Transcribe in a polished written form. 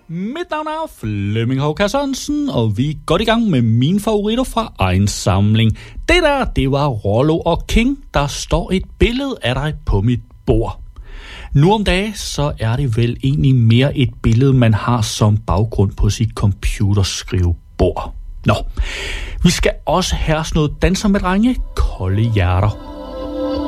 Mit navn er Flemming Håkær Sørensen, og vi er godt i gang med mine favoritter fra egen samling. Det var Rollo og King, der står et billede af dig på mit bord. Nu om dagen, så er det vel egentlig mere et billede, man har som baggrund på sit computerskrivebord. Nå, vi skal også have sådan noget Danser med drenge, kolde hjerter.